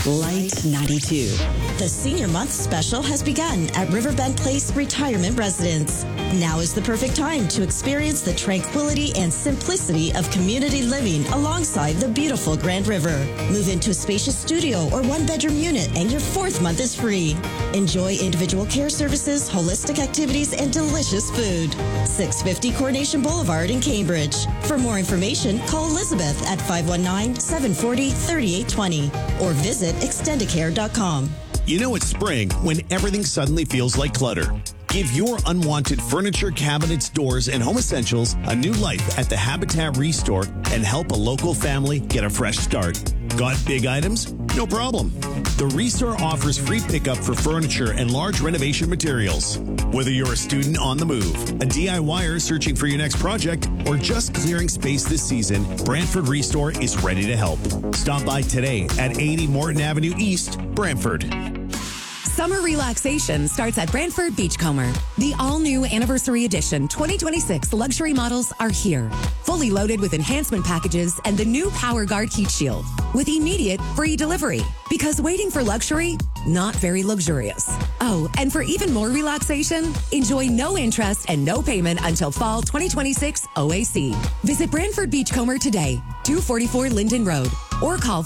Light 92. The Senior Month special has begun at Riverbend Place Retirement Residence. Now is the perfect time to experience the tranquility and simplicity of community living alongside the beautiful Grand River. Move into a spacious studio or one-bedroom unit and your 4th month is free. Enjoy individual care services, holistic activities, and delicious food. 650 Coronation Boulevard in Cambridge. For more information, call Elizabeth at 519-740-3820 or visit extendicare.com. You know it's spring when everything suddenly feels like clutter. Give your unwanted furniture, cabinets, doors, and home essentials a new life at the Habitat Restore and help a local family get a fresh start. Got big items? No problem. The Restore offers free pickup for furniture and large renovation materials. Whether you're a student on the move, a DIYer searching for your next project, or just clearing space this season, Brantford Restore is ready to help. Stop by today at 80 Morton Avenue East, Brantford. Summer relaxation starts at Brantford Beachcomber. The all-new Anniversary Edition 2026 luxury models are here. Fully loaded with enhancement packages and the new Power Guard heat shield. With immediate free delivery. Because waiting for luxury, not very luxurious. Oh, and for even more relaxation, enjoy no interest and no payment until fall 2026 OAC. Visit Brantford Beachcomber today, 244 Linden Road, or call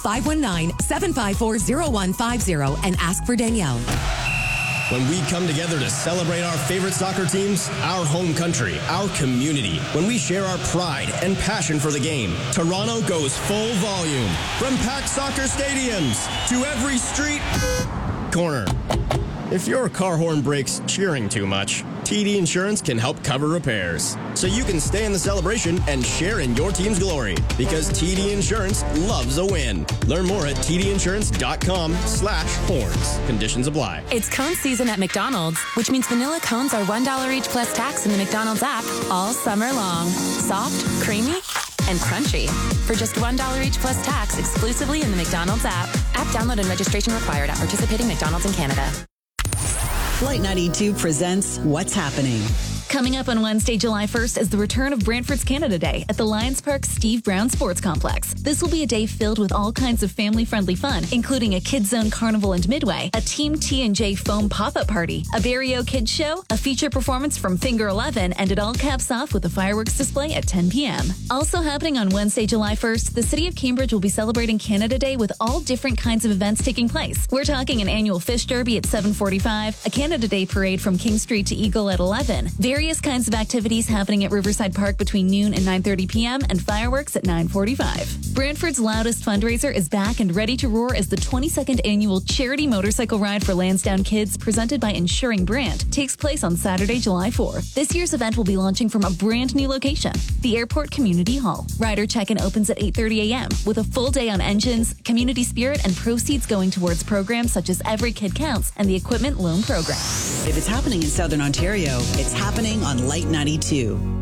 519-754-0150 and ask for Danielle. When we come together to celebrate our favorite soccer teams, our home country, our community, when we share our pride and passion for the game, Toronto goes full volume. From packed soccer stadiums to every street corner. If your car horn breaks cheering too much, TD Insurance can help cover repairs. So you can stay in the celebration and share in your team's glory. Because TD Insurance loves a win. Learn more at tdinsurance.com/horns. Conditions apply. It's cone season at McDonald's, which means vanilla cones are $1 each plus tax in the McDonald's app all summer long. Soft, creamy, and crunchy. For just $1 each plus tax exclusively in the McDonald's app. App download and registration required at participating McDonald's in Canada. Light 92 presents What's Happening. Coming up on Wednesday, July 1st is the return of Brantford's Canada Day at the Lions Park Steve Brown Sports Complex. This will be a day filled with all kinds of family-friendly fun, including a Kids Zone Carnival and Midway, a Team T&J foam pop-up party, a Barrio Kids Show, a feature performance from Finger 11, and it all caps off with a fireworks display at 10 p.m. Also happening on Wednesday, July 1st, the City of Cambridge will be celebrating Canada Day with all different kinds of events taking place. We're talking an annual fish derby at 7:45, a Canada Day parade from King Street to Eagle at 11, various kinds of activities happening at Riverside Park between noon and 9:30 p.m. and fireworks at 9:45. Brantford's loudest fundraiser is back and ready to roar as the 22nd annual charity motorcycle ride for Lansdowne Kids presented by Insuring Brant takes place on Saturday, July 4th. This year's event will be launching from a brand new location, the Airport Community Hall. Rider check-in opens at 8:30 a.m. with a full day on engines, community spirit, and proceeds going towards programs such as Every Kid Counts and the Equipment Loan Program. If it's happening in Southern Ontario, it's happening on Light 92.